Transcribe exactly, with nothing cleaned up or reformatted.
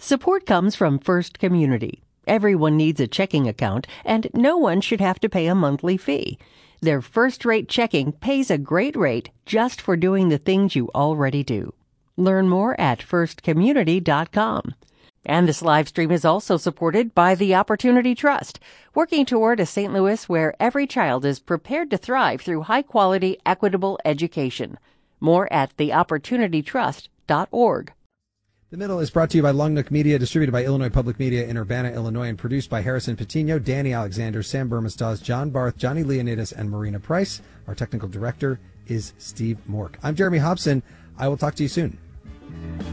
Support comes from First Community. Everyone needs a checking account, and no one should have to pay a monthly fee. Their first-rate checking pays a great rate just for doing the things you already do. Learn more at first community dot com. And this live stream is also supported by the Opportunity Trust, working toward a Saint Louis where every child is prepared to thrive through high-quality, equitable education. More at the opportunity trust dot org. The Middle is brought to you by Long Nook Media, distributed by Illinois Public Media in Urbana, Illinois, and produced by Harrison Patino, Danny Alexander, Sam Burmistaz, John Barth, Johnny Leonidas, and Marina Price. Our technical director is Steve Mork. I'm Jeremy Hobson. I will talk to you soon.